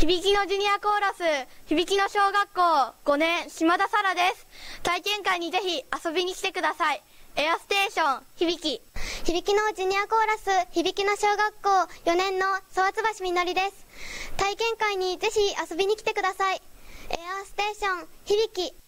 響きのジュニアコーラス、響きの小学校5年、島田沙羅です。体験会にぜひ遊びに来てください。エアステーション、響き。 響きのジュニアコーラス、響きの小学校4年の沢津橋みのりです。体験会にぜひ遊びに来てください。エアステーション、響き。